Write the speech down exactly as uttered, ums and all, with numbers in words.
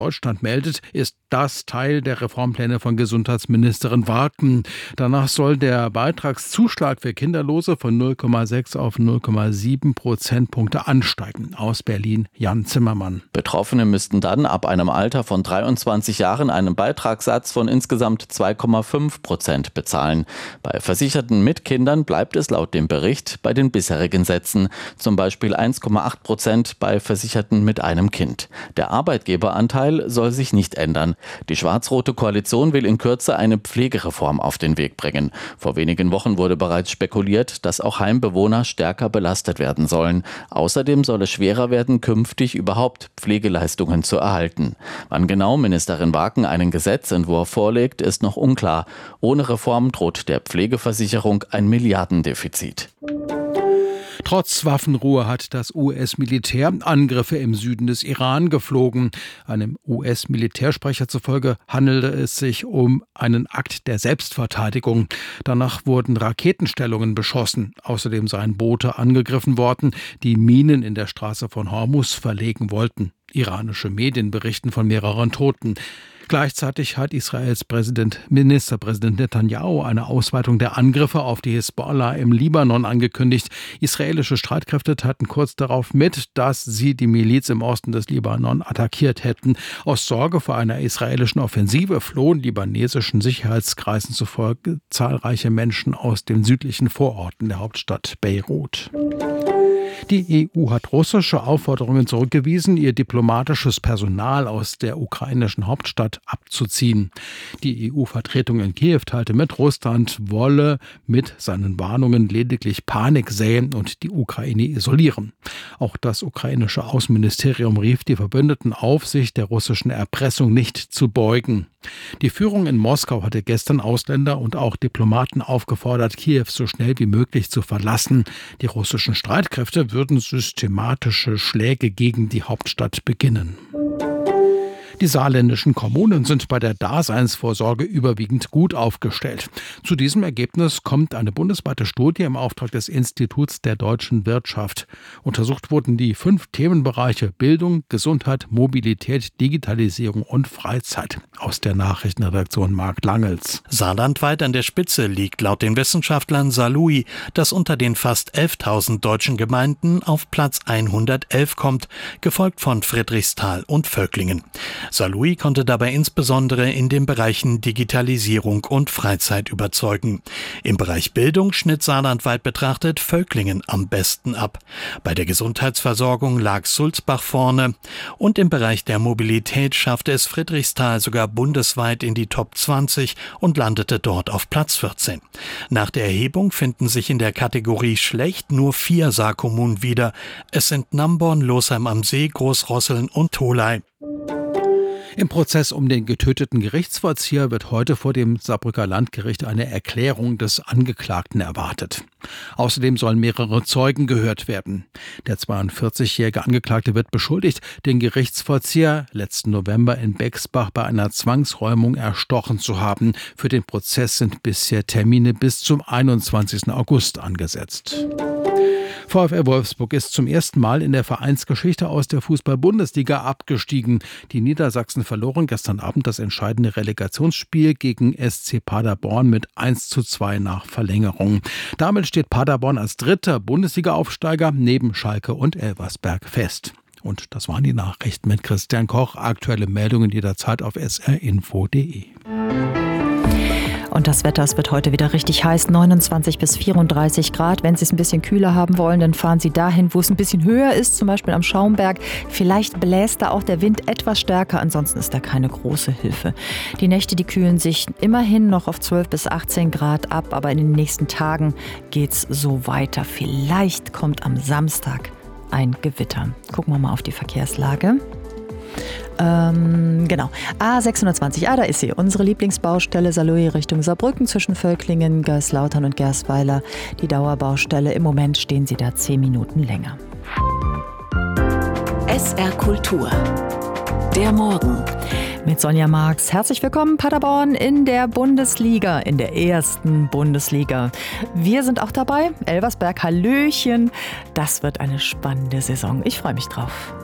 Deutschland meldet, ist das Teil der Reformpläne von Gesundheitsministerin Wagen. Danach soll der Beitragszuschlag für Kinderlose von null Komma sechs auf null Komma sieben Prozentpunkte ansteigen. Aus Berlin Jan Zimmermann. Betroffene müssten dann ab einem Alter von dreiundzwanzig Jahren einen Beitragssatz von insgesamt zwei Komma fünf Prozent bezahlen. Bei Versicherten mit Kindern bleibt es laut dem Bericht bei den bisherigen Sätzen, zum Beispiel eins Komma acht Prozent bei Versicherten mit einem Kind. Der Arbeitgeberanteil soll sich nicht ändern. Die schwarz-rote Koalition will in Kürze eine Pflegereform auf den Weg bringen. Vor wenigen Wochen wurde bereits spekuliert, dass auch Heimbewohner stärker belastet werden sollen. Außerdem soll es schwerer werden, künftig überhaupt Pflegeleistungen zu erhalten. Wann genau Ministerin Wagen einen Gesetzentwurf vorlegt, ist noch unklar. Ohne Reform droht der Pflegeversicherung ein Milliardendefizit. Trotz Waffenruhe hat das U S-Militär Angriffe im Süden des Iran geflogen. Einem U S-Militärsprecher zufolge handelte es sich um einen Akt der Selbstverteidigung. Danach wurden Raketenstellungen beschossen. Außerdem seien Boote angegriffen worden, die Minen in der Straße von Hormuz verlegen wollten. Iranische Medien berichten von mehreren Toten. Gleichzeitig hat Israels Präsident, Ministerpräsident Netanyahu eine Ausweitung der Angriffe auf die Hisbollah im Libanon angekündigt. Israelische Streitkräfte teilten kurz darauf mit, dass sie die Miliz im Osten des Libanon attackiert hätten. Aus Sorge vor einer israelischen Offensive flohen libanesischen Sicherheitskreisen zufolge zahlreiche Menschen aus den südlichen Vororten der Hauptstadt Beirut. Die E U hat russische Aufforderungen zurückgewiesen, ihr diplomatisches Personal aus der ukrainischen Hauptstadt abzuziehen. Die E U-Vertretung in Kiew teilte mit, Russland wolle mit seinen Warnungen lediglich Panik säen und die Ukraine isolieren. Auch das ukrainische Außenministerium rief die Verbündeten auf, sich der russischen Erpressung nicht zu beugen. Die Führung in Moskau hatte gestern Ausländer und auch Diplomaten aufgefordert, Kiew so schnell wie möglich zu verlassen. Die russischen Streitkräfte würden systematische Schläge gegen die Hauptstadt beginnen. Die saarländischen Kommunen sind bei der Daseinsvorsorge überwiegend gut aufgestellt. Zu diesem Ergebnis kommt eine bundesweite Studie im Auftrag des Instituts der deutschen Wirtschaft. Untersucht wurden die fünf Themenbereiche Bildung, Gesundheit, Mobilität, Digitalisierung und Freizeit. Aus der Nachrichtenredaktion Marc Langels. Saarlandweit an der Spitze liegt laut den Wissenschaftlern Saarlouis, das unter den fast elftausend deutschen Gemeinden auf Platz hundertelf kommt, gefolgt von Friedrichsthal und Völklingen. Saarlouis konnte dabei insbesondere in den Bereichen Digitalisierung und Freizeit überzeugen. Im Bereich Bildung schnitt saarlandweit betrachtet Völklingen am besten ab. Bei der Gesundheitsversorgung lag Sulzbach vorne und im Bereich der Mobilität schaffte es Friedrichsthal sogar bundesweit in die Top zwanzig und landete dort auf Platz vierzehn. Nach der Erhebung finden sich in der Kategorie schlecht nur vier Saarkommunen wieder. Es sind Namborn, Losheim am See, Großrosseln und Tholey. Im Prozess um den getöteten Gerichtsvollzieher wird heute vor dem Saarbrücker Landgericht eine Erklärung des Angeklagten erwartet. Außerdem sollen mehrere Zeugen gehört werden. Der zweiundvierzigjährige Angeklagte wird beschuldigt, den Gerichtsvollzieher letzten November in Bexbach bei einer Zwangsräumung erstochen zu haben. Für den Prozess sind bisher Termine bis zum einundzwanzigsten August angesetzt. VfL Wolfsburg ist zum ersten Mal in der Vereinsgeschichte aus der Fußball-Bundesliga abgestiegen. Die Niedersachsen verloren gestern Abend das entscheidende Relegationsspiel gegen S C Paderborn mit eins zu zwei nach Verlängerung. Damit steht Paderborn als dritter Bundesliga-Aufsteiger neben Schalke und Elversberg fest. Und das waren die Nachrichten mit Christian Koch. Aktuelle Meldungen jederzeit auf s r info punkt d e. Und das Wetter, es wird heute wieder richtig heiß, neunundzwanzig bis vierunddreißig Grad. Wenn Sie es ein bisschen kühler haben wollen, dann fahren Sie dahin, wo es ein bisschen höher ist, zum Beispiel am Schaumberg. Vielleicht bläst da auch der Wind etwas stärker, ansonsten ist da keine große Hilfe. Die Nächte, die kühlen sich immerhin noch auf zwölf bis achtzehn Grad ab, aber in den nächsten Tagen geht's so weiter. Vielleicht kommt am Samstag ein Gewitter. Gucken wir mal auf die Verkehrslage. Ähm, genau. A sechshundertzwanzig, ah, da ist sie. Unsere Lieblingsbaustelle Saarlouis Richtung Saarbrücken zwischen Völklingen, Gersslautern und Gersweiler. Die Dauerbaustelle. Im Moment stehen sie da zehn Minuten länger. S R Kultur. Der Morgen. Mit Sonja Marx. Herzlich willkommen, Paderborn, in der Bundesliga, in der ersten Bundesliga. Wir sind auch dabei. Elversberg, Hallöchen. Das wird eine spannende Saison. Ich freue mich drauf.